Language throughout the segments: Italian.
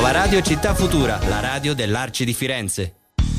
Nuova Radio Città Futura, la radio dell'Arci di Firenze.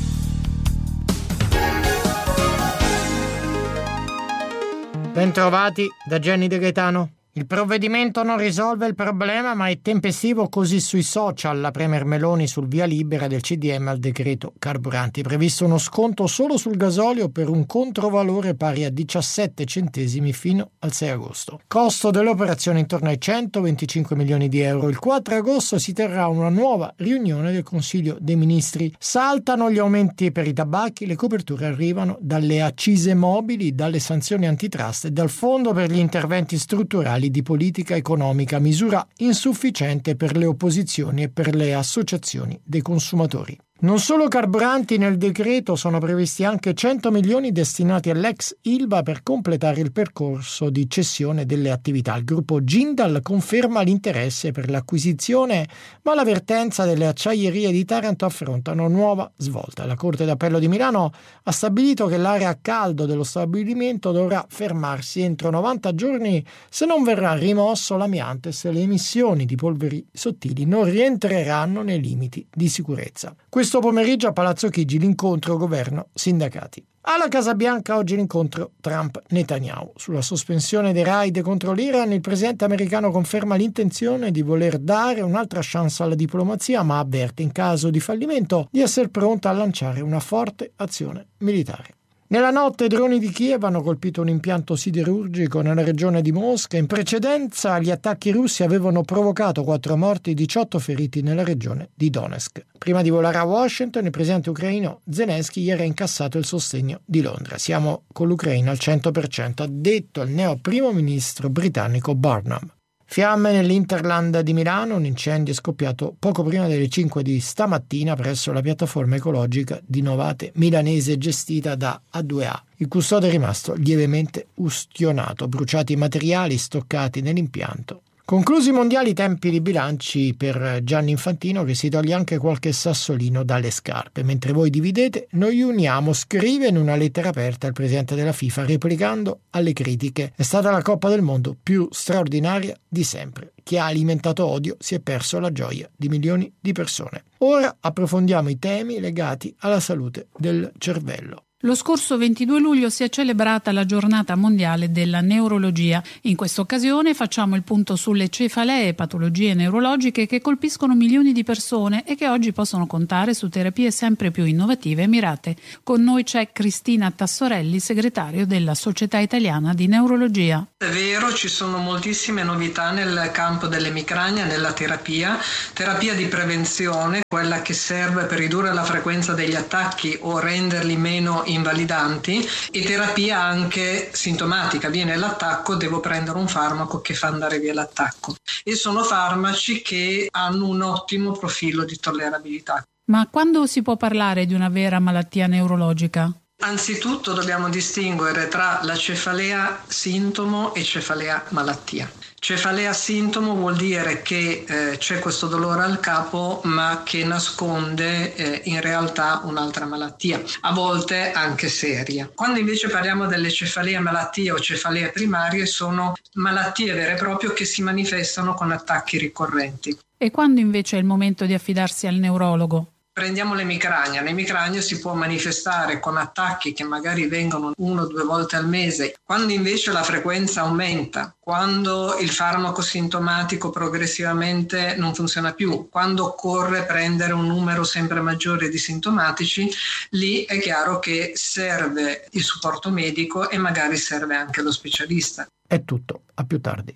Bentrovati da Gianni De Gaetano. Il provvedimento non risolve il problema, ma è tempestivo, così sui social la Premier Meloni sul via libera del CDM al decreto carburanti. Previsto uno sconto solo sul gasolio per un controvalore pari a 17 centesimi fino al 6 agosto. Costo dell'operazione intorno ai 125 milioni di euro. Il 4 agosto si terrà una nuova riunione del Consiglio dei Ministri. Saltano gli aumenti per i tabacchi, le coperture arrivano dalle accise mobili, dalle sanzioni antitrust e dal Fondo per gli interventi strutturali di politica economica, misura insufficiente per le opposizioni e per le associazioni dei consumatori. Non solo carburanti, nel decreto sono previsti anche 100 milioni destinati all'ex Ilva per completare il percorso di cessione delle attività. Il gruppo Jindal conferma l'interesse per l'acquisizione, ma l'avvertenza delle acciaierie di Taranto affronta una nuova svolta. La Corte d'Appello di Milano ha stabilito che l'area a caldo dello stabilimento dovrà fermarsi entro 90 giorni se non verrà rimosso l'amianto e se le emissioni di polveri sottili non rientreranno nei limiti di sicurezza. Questo pomeriggio a Palazzo Chigi l'incontro governo-sindacati. Alla Casa Bianca oggi l'incontro Trump-Netanyahu. Sulla sospensione dei raid contro l'Iran, il presidente americano conferma l'intenzione di voler dare un'altra chance alla diplomazia, ma avverte in caso di fallimento di essere pronta a lanciare una forte azione militare. Nella notte i droni di Kiev hanno colpito un impianto siderurgico nella regione di Mosca. In precedenza gli attacchi russi avevano provocato 4 morti e 18 feriti nella regione di Donetsk. Prima di volare a Washington, il presidente ucraino Zelensky ieri ha incassato il sostegno di Londra. Siamo con l'Ucraina al 100%, ha detto il neo primo ministro britannico Burnham. Fiamme nell'Interland di Milano, un incendio è scoppiato poco prima delle 5 di stamattina presso la piattaforma ecologica di Novate milanese gestita da A2A. Il custode è rimasto lievemente ustionato, bruciati i materiali stoccati nell'impianto. Conclusi i mondiali, tempi di bilanci per Gianni Infantino, che si toglie anche qualche sassolino dalle scarpe. Mentre voi dividete, noi uniamo, scrive in una lettera aperta il presidente della FIFA, replicando alle critiche. È stata la Coppa del Mondo più straordinaria di sempre. Chi ha alimentato odio si è perso la gioia di milioni di persone. Ora approfondiamo i temi legati alla salute del cervello. Lo scorso 22 luglio si è celebrata la giornata mondiale della neurologia. In questa occasione facciamo il punto sulle cefalee e patologie neurologiche che colpiscono milioni di persone e che oggi possono contare su terapie sempre più innovative e mirate. Con noi c'è Cristina Tassorelli, segretario della Società Italiana di Neurologia. È vero, ci sono moltissime novità nel campo dell'emicrania, nella terapia di prevenzione, quella che serve per ridurre la frequenza degli attacchi o renderli meno invalidanti, e terapia anche sintomatica. Viene l'attacco, devo prendere un farmaco che fa andare via l'attacco, e sono farmaci che hanno un ottimo profilo di tollerabilità. Ma quando si può parlare di una vera malattia neurologica? Anzitutto dobbiamo distinguere tra la cefalea sintomo e cefalea malattia. Cefalea sintomo vuol dire che c'è questo dolore al capo, ma che nasconde in realtà un'altra malattia, a volte anche seria. Quando invece parliamo delle cefalee malattie o cefalee primarie, sono malattie vere e proprie che si manifestano con attacchi ricorrenti. E quando invece è il momento di affidarsi al neurologo? Prendiamo l'emicrania. L'emicrania si può manifestare con attacchi che magari vengono 1 o 2 volte al mese. Quando invece la frequenza aumenta, quando il farmaco sintomatico progressivamente non funziona più, quando occorre prendere un numero sempre maggiore di sintomatici, lì è chiaro che serve il supporto medico e magari serve anche lo specialista. È tutto, a più tardi.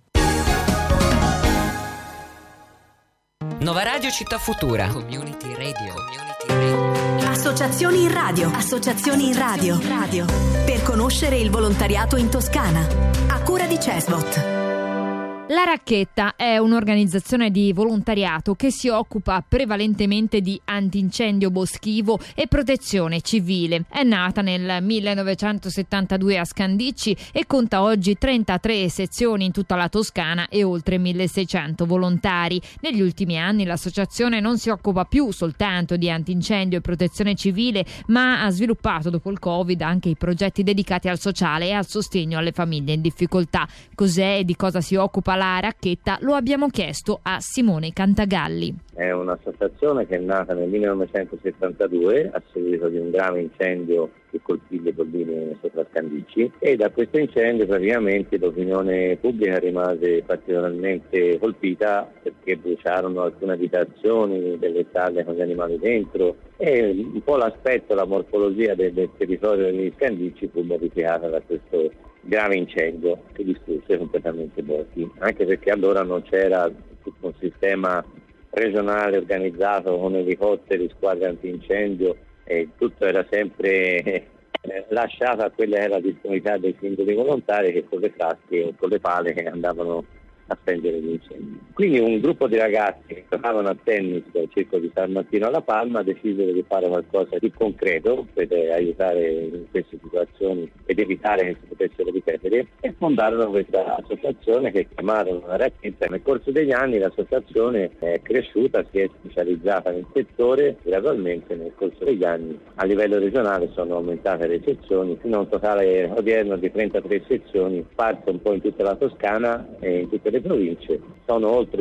Nuova Radio Città Futura. Community Radio. Associazioni in radio. Associazioni in radio. Per conoscere il volontariato in Toscana. A cura di Cesbot. La Racchetta è un'organizzazione di volontariato che si occupa prevalentemente di antincendio boschivo e protezione civile. È nata nel 1972 a Scandicci e conta oggi 33 sezioni in tutta la Toscana e oltre 1600 volontari. Negli ultimi anni l'associazione non si occupa più soltanto di antincendio e protezione civile, ma ha sviluppato dopo il Covid anche i progetti dedicati al sociale e al sostegno alle famiglie in difficoltà. Cos'è e di cosa si occupa trova la Racchetta lo abbiamo chiesto a Simone Cantagalli. È un'associazione che è nata nel 1972 a seguito di un grave incendio che colpì le colline sopra Scandicci, e da questo incendio praticamente l'opinione pubblica rimase particolarmente colpita, perché bruciarono alcune abitazioni, delle stalle con gli animali dentro, e un po' l'aspetto, la morfologia del territorio degli Scandicci fu modificata da questo grave incendio che distrusse completamente i boschi, anche perché allora non c'era tutto un sistema regionale organizzato con elicotteri, squadre antincendio, e tutto era sempre lasciato a quella che era la disponibilità dei singoli volontari che con le frasche o con le pale che andavano a spegnere gli incendi. Quindi un gruppo di ragazzi che giocavano a tennis al circo di San Martino alla Palma decisero di fare qualcosa di concreto per aiutare in queste situazioni ed evitare che si potessero ripetere, e fondarono questa associazione che chiamarono la Racchetta. Nel corso degli anni l'associazione è cresciuta, si è specializzata nel settore, gradualmente nel corso degli anni a livello regionale sono aumentate le sezioni fino a un totale odierno di 33 sezioni sparse un po' in tutta la Toscana e in tutte le province. Sono oltre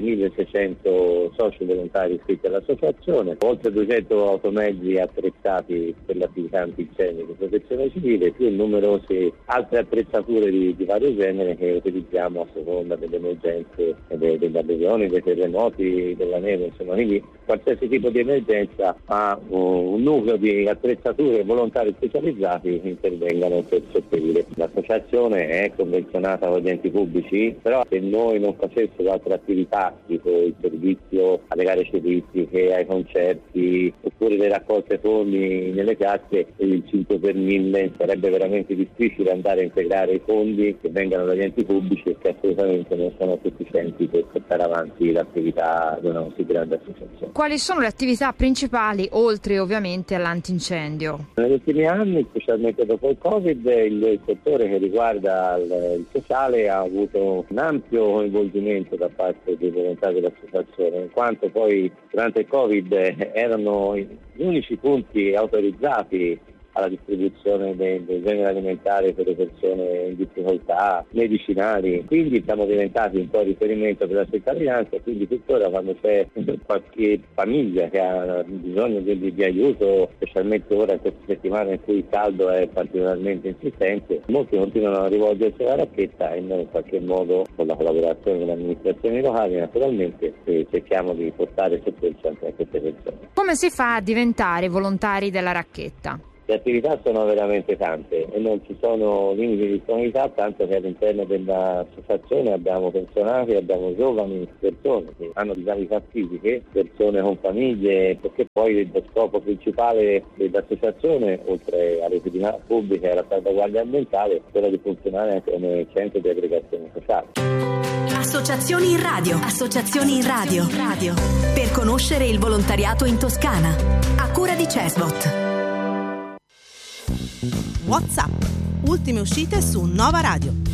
1600 soci volontari iscritti all'associazione, oltre 200 automezzi attrezzati per l'attività antincendio di protezione civile, più numerose altre attrezzature di vario genere che utilizziamo a seconda delle emergenze, delle alluvioni, dei terremoti, della neve, insomma, quindi qualsiasi tipo di emergenza ha un nucleo di attrezzature e volontari specializzati che intervengano per sopperire. L'associazione è convenzionata con gli enti pubblici, però se noi non facessero altre attività tipo il servizio alle gare ciclistiche, ai concerti oppure le raccolte fondi nelle piazze, il 5 per 1000 sarebbe veramente difficile andare a integrare i fondi che vengano dagli enti pubblici e che assolutamente non sono sufficienti per portare avanti l'attività di una così grande associazione. Quali sono le attività principali oltre ovviamente all'antincendio? Negli ultimi anni, specialmente dopo il Covid, il settore che riguarda il sociale ha avuto un ampio coinvolgimento da parte dei volontari dell'associazione, in quanto poi durante il Covid erano gli unici punti autorizzati alla distribuzione dei generi alimentari per le persone in difficoltà, medicinali, quindi siamo diventati un po' riferimento per la cittadinanza, quindi tuttora quando c'è qualche famiglia che ha bisogno di aiuto, specialmente ora in queste settimane in cui il caldo è particolarmente insistente, molti continuano a rivolgersi alla Racchetta e noi in qualche modo, con la collaborazione delle amministrazioni locali naturalmente, cerchiamo di portare soccorso anche a queste persone. Come si fa a diventare volontari della Racchetta? Le attività sono veramente tante e non ci sono limiti di disponibilità, tanto che all'interno dell'associazione abbiamo pensionati, abbiamo giovani, persone che hanno disabilità fisiche, persone con famiglie, perché poi lo scopo principale dell'associazione, oltre alle attività pubbliche e alla salvaguardia ambientale, è quello di funzionare anche come centro di aggregazione sociale. Associazioni in radio. Associazioni in radio. Per conoscere il volontariato in Toscana. A cura di Cesbot. WhatsApp. Ultime uscite su Nova Radio.